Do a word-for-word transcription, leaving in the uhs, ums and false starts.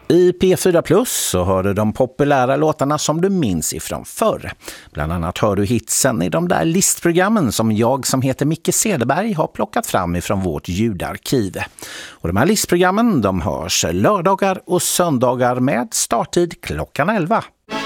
I P fyra Plus så hör du de populära låtarna som du minns ifrån förr. Bland annat hör du hitsen i de där listprogrammen som jag som heter Micke Cederberg har plockat fram ifrån vårt ljudarkiv. Och de här listprogrammen de hörs lördagar och söndagar med starttid klockan elva.